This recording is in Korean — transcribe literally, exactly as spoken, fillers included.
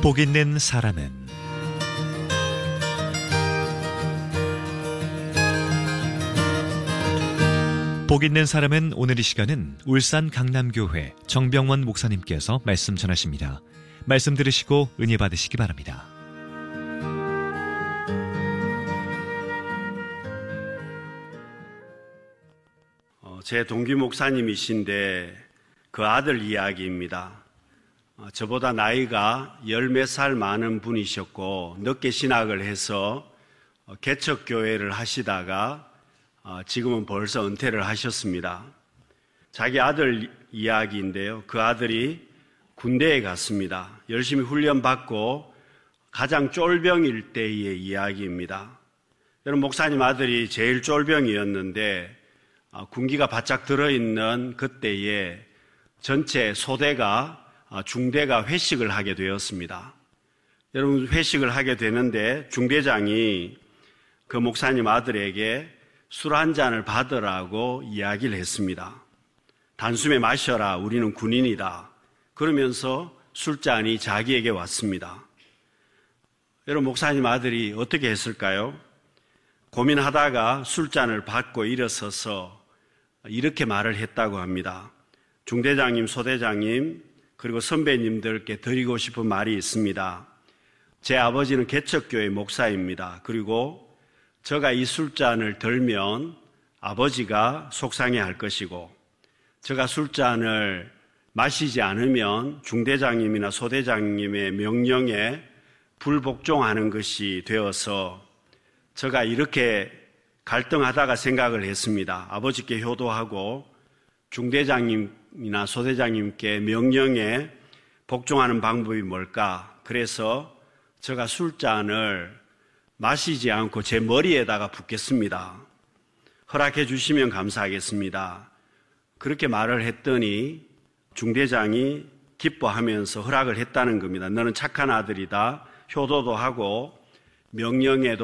복 있는 사람은 복 있는 사람은 오늘 이 시간은 울산 강남교회 정병원 목사님께서 말씀 전하십니다. 말씀 들으시고 은혜 받으시기 바랍니다. 어, 제 동기 목사님이신데 그 아들 이야기입니다. 어, 저보다 나이가 열 몇 살 많은 분이셨고 늦게 신학을 해서 어, 개척교회를 하시다가 어, 지금은 벌써 은퇴를 하셨습니다. 자기 아들 이야기인데요. 그 아들이 군대에 갔습니다. 열심히 훈련받고 가장 쫄병일 때의 이야기입니다. 여러분, 목사님 아들이 제일 쫄병이었는데 어, 군기가 바짝 들어있는 그때에 전체 소대가 어, 중대가 회식을 하게 되었습니다. 여러분, 회식을 하게 되는데 중대장이 그 목사님 아들에게 술 한 잔을 받으라고 이야기를 했습니다. 단숨에 마셔라, 우리는 군인이다. 그러면서 술잔이 자기에게 왔습니다. 여러분, 목사님 아들이 어떻게 했을까요? 고민하다가 술잔을 받고 일어서서 이렇게 말을 했다고 합니다. 중대장님, 소대장님, 그리고 선배님들께 드리고 싶은 말이 있습니다. 제 아버지는 개척교회 목사입니다. 그리고 제가 이 술잔을 들면 아버지가 속상해할 것이고, 제가 술잔을 마시지 않으면 중대장님이나 소대장님의 명령에 불복종하는 것이 되어서 제가 이렇게 갈등하다가 생각을 했습니다. 아버지께 효도하고 중대장님이나 소대장님께 명령에 복종하는 방법이 뭘까? 그래서 제가 술잔을 마시지 않고 제 머리에다가 붓겠습니다. 허락해 주시면 감사하겠습니다. 그렇게 말을 했더니 중대장이 기뻐하면서 허락을 했다는 겁니다. 너는 착한 아들이다. 효도도 하고 명령에도